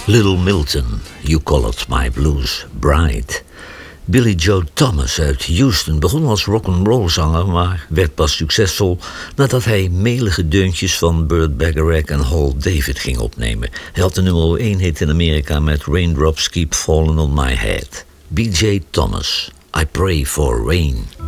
Little Milton, You Colored My Blues Bright. Billy Joe Thomas uit Houston begon als rock'n'roll zanger, maar werd pas succesvol nadat hij melige deuntjes van Burt Bacharach en Hal David ging opnemen. Hij had de nummer 1 hit in Amerika met Raindrops Keep Falling on My Head. B.J. Thomas, I Pray for Rain.